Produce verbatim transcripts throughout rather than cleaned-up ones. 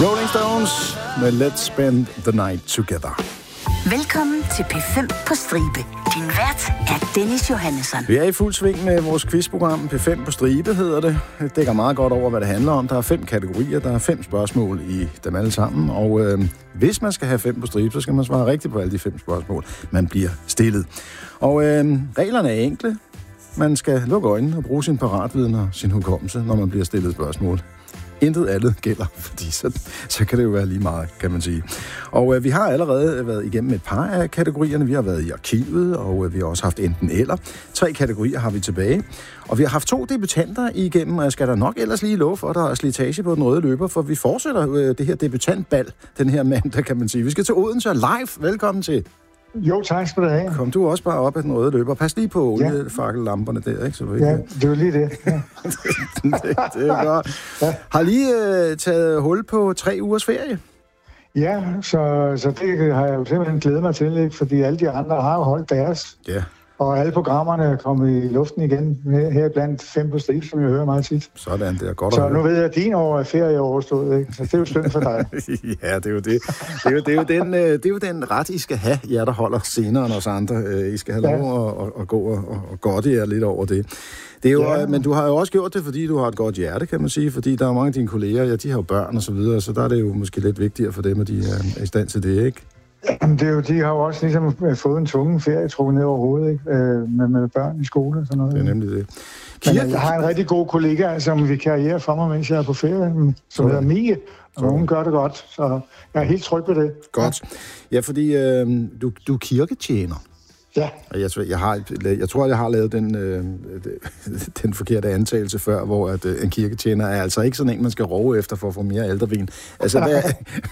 Rolling Stones med Let's Spend the Night Together. Velkommen til P fem på stribe. Din vært er Dennis Johannesson. Vi er i fuld sving med vores quizprogram. P fem på stribe hedder det. Det dækker meget godt over, hvad det handler om. Der er fem kategorier, der er fem spørgsmål i dem alle sammen. Og øh, hvis man skal have fem på stribe, så skal man svare rigtigt på alle de fem spørgsmål, man bliver stillet. Og øh, reglerne er enkle. Man skal lukke øjnene og bruge sin paratviden og sin hukommelse, når man bliver stillet spørgsmål. Intet andet gælder, fordi så, så kan det jo være lige meget, kan man sige. Og øh, vi har allerede været igennem et par af kategorierne. Vi har været i arkivet, og øh, vi har også haft enten eller. Tre kategorier har vi tilbage. Og vi har haft to debutanter igennem, og jeg skal da nok ellers lige love for, at der er slitage på den røde løber, for vi fortsætter øh, det her debutantbal, den her mandag, kan man sige. Vi skal til Odense live. Velkommen til. Jo, tak skal du have. Kom du også bare op af den røde løber. Pas lige på oliefakkellamperne der, ikke? Så du ikke... Ja, det var lige det. Ja. det, det er godt. Ja. Har lige øh, taget hul på tre ugers ferie? Ja, så, så det har jeg jo simpelthen glædet mig til, ikke? Fordi alle de andre har jo holdt deres. Ja. Og alle programmerne er kommet i luften igen, her blandt fem på stribe, som jeg hører meget tit. Sådan, det er godt. Så nu ved jeg, at din år er ferie overstået, ikke? Så det er jo skønt for dig. Ja, det er jo det. Det er jo, det er jo, den, det er jo den ret, I skal have, jer der holder senere end os andre. I skal have lov ja. at, at, at gå og, og godt jer lidt over det. Det er jo, ja. Men du har jo også gjort det, fordi du har et godt hjerte, kan man sige. Fordi der er mange af dine kolleger, ja, de har jo børn og så videre, så der er det jo måske lidt vigtigere for dem, at de er i stand til det, ikke? Jamen, det er jo, de har jo også ligesom fået en tunge ferie trukket ned over hovedet, ikke? Med, med børn i skole og sådan noget. Det er nemlig det. Men jeg har en rigtig god kollega, som vi karriere for mig, mens jeg er på ferie, som hedder Mie, og hun gør det godt, så jeg er helt tryg ved det. Godt. Ja, fordi øh, du, du er kirketjener. Ja. Jeg, jeg, har, jeg tror, jeg har lavet den, øh, den forkerte antagelse før, hvor at, øh, en kirketjener er altså ikke sådan en, man skal roe efter for at få mere aldervin. Altså, hvad...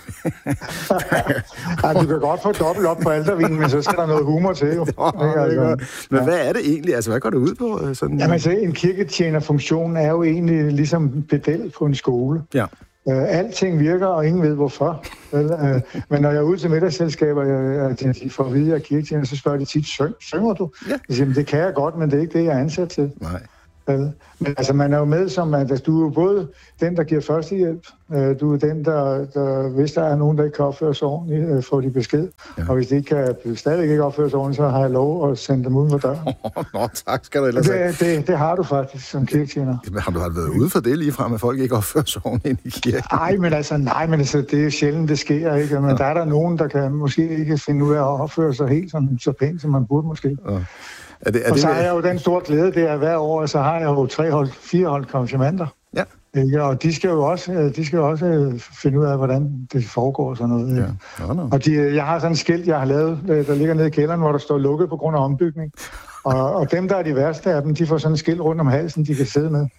ja, du kan godt få dobbelt op på aldervinen, men så skal der noget humor til, jo. Nå, altså, men ja. Hvad er det egentlig? Altså, hvad går det ud på? Sådan... Jamen, altså, en kirketjenerfunktion er jo egentlig ligesom pedel på en skole. Ja. Uh, alting virker, og ingen ved hvorfor. Vel? Uh, men når jeg er ude til middagsselskaber, jeg, jeg, de får at vide, at jeg er kirketjener, så spørger de tit, Syng, synger du? Ja. Jeg siger, det kan jeg godt, men det er ikke det, jeg er ansat til. Nej. Vel? Men altså, man er jo med som, at altså, du er jo både den, der giver førstehjælp, uh, du er den, der, der, hvis der er nogen, der ikke kan opføre sig ordentligt, uh, får de besked. Ja. Og hvis de ikke kan, stadig ikke opføre sig ordentligt, så har jeg lov at sende dem uden for døren. Nå, tak skal du ellers have. Det, det, det har du faktisk som kirketjener. Men har du været ude for det lige frem, at folk ikke opfører sig ordentligt i kirken? Nej, men altså, nej, men altså, det er sjældent, det sker, ikke? Men ja. Der er der nogen, der kan måske ikke finde ud af at opføre sig helt sådan, så pænt, som man burde måske. Ja. Er det, er og det, så har jeg jo den store glæde, det er hver år, så har jeg jo tre hold, fire hold konfirmander. Ja. Ikke? Og de skal jo også, de skal jo også finde ud af, hvordan det foregår og sådan noget. Ja. Ja, no. Og de, jeg har sådan et skilt, jeg har lavet, der ligger nede i kælderen, hvor der står lukket på grund af ombygning. Og, og dem, der er de værste af dem, de får sådan et skilt rundt om halsen, de kan sidde med.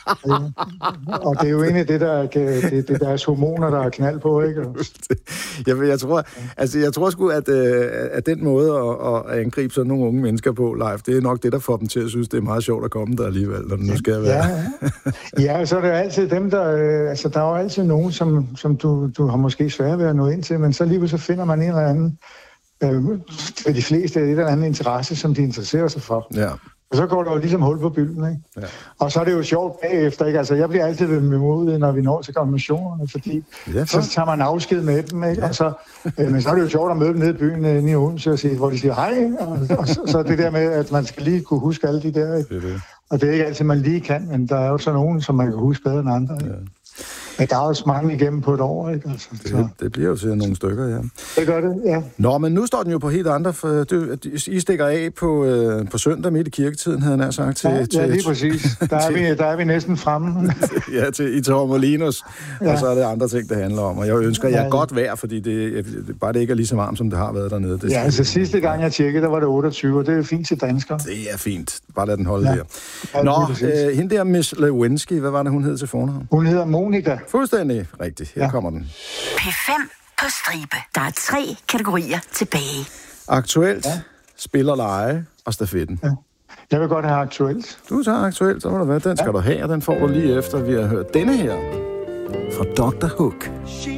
Og det er jo egentlig det, der, det, det er deres hormoner, der er knald på, ikke? Jamen, jeg tror, altså, jeg tror sgu, at, at den måde at, at angribe sådan nogle unge mennesker på live, det er nok det, der får dem til at synes, det er meget sjovt at komme der alligevel, når det nu skal være. Ja, ja, så er det jo altid dem, der... Altså, der er jo altid nogen, som, som du, du har måske svært ved at nå ind til, men så lige så finder man en eller anden... For de fleste er det et eller andet interesse, som de interesserer sig for. Ja. Og så går der jo ligesom hul på bylden, ikke? Ja. Og så er det jo sjovt bagefter, ikke? Altså, jeg bliver altid vemodig, når vi når til konfirmationerne, fordi ja, så tager man afsked med dem, ikke? Ja. Og så, øh, men så er det jo sjovt at møde dem nede i byen øh, i Odense, og sige, hvor de siger hej, og, og så, så det der med, at man skal lige kunne huske alle de der, ikke? Det er det. Og det er ikke altid, man lige kan, men der er jo så nogen, som man kan huske bedre end andre, ikke? Ja. Men der er også mange igennem på et år, ikke? Altså, det, det bliver jo til nogle stykker, ja. Det gør det, ja. Nå, men nu står den jo på helt andre, for du, I stikker af på, øh, på søndag midt i kirketiden, havde jeg nær sagt. Til, ja, til, ja, lige præcis. Der er, vi, der er vi næsten fremme. Ja, til, i Torremolinos, ja. Og så er det andre ting, det handler om. Og jeg ønsker jer ja, godt vejr, fordi det, det, bare det ikke er lige så varmt, som det har været dernede. Det, ja, altså sidste gang jeg tjekkede, der var det otteogtyve, og det er fint til danskere. Det er fint. Bare lad den holde ja. Der. Ja, nå, øh, hende der, Miss Lewinsky, hvad var det, hun hed til fornavn? Hun hedder Monika. Fuldstændig rigtigt. Her ja. Kommer den. P fem på stribe. Der er tre kategorier tilbage. Aktuelt, ja. Spillerleje og stafetten. Ja. Jeg vil godt have aktuelt. Du tager aktuelt, så må det være. Den skal ja. Du have, og den får du lige efter, vi har hørt denne her fra doktor Hook.